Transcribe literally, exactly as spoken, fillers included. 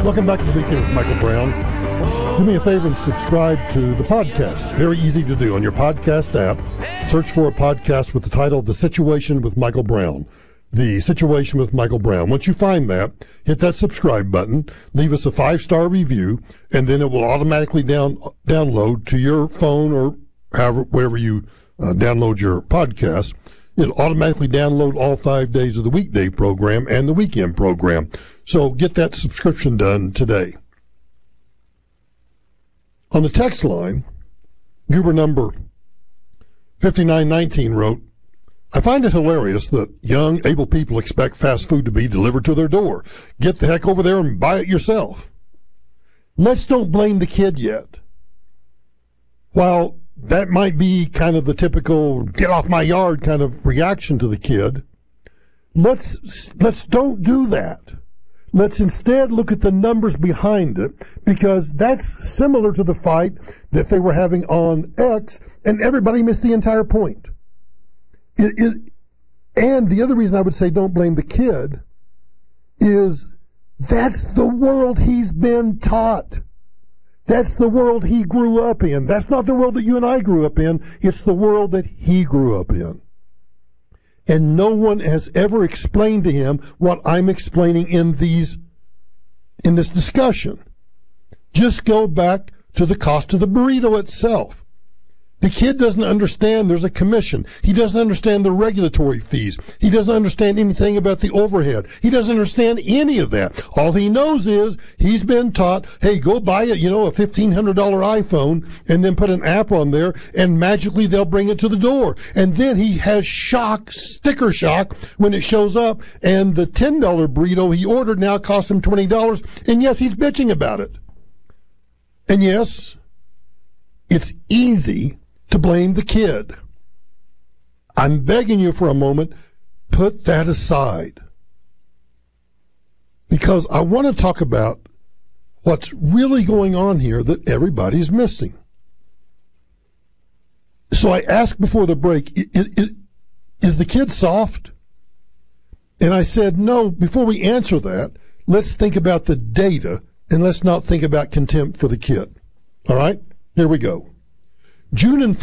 Welcome back to the Weekend with Michael Brown. Do me a favor and subscribe to the podcast. Very easy to do on your podcast app. Search for a podcast with the title The Situation with Michael Brown. The Situation with Michael Brown. Once you find that, hit that subscribe button, leave us a five-star review, and then it will automatically down download to your phone or however, wherever you uh, download your podcast. It'll automatically download all five days of the weekday program and the weekend program. So get that subscription done today. On the text line, Goober number fifty-nine nineteen wrote, I find it hilarious that young, able people expect fast food to be delivered to their door. Get the heck over there and buy it yourself. Let's don't blame the kid yet. While that might be kind of the typical get off my yard kind of reaction to the kid, let's let's don't do that. Let's instead look at the numbers behind it, because that's similar to the fight that they were having on X, and everybody missed the entire point. It, it, and the other reason I would say don't blame the kid is that's the world he's been taught. That's the world he grew up in. That's not the world that you and I grew up in. It's the world that he grew up in. And no one has ever explained to him what I'm explaining in these, in this discussion. Just go back to the cost of the burrito itself. The kid doesn't understand there's a commission. He doesn't understand the regulatory fees. He doesn't understand anything about the overhead. He doesn't understand any of that. All he knows is he's been taught, hey, go buy a, you know, a fifteen hundred dollars iPhone and then put an app on there and magically they'll bring it to the door. And then he has shock, sticker shock, when it shows up and the ten dollars burrito he ordered now costs him twenty dollars. And yes, he's bitching about it. And yes, it's easy to blame the kid. I'm begging you for a moment, put that aside. Because I want to talk about what's really going on here that everybody's missing. So I asked before the break, is, is, is the kid soft? And I said, no, before we answer that, let's think about the data and let's not think about contempt for the kid. All right? Here we go. June and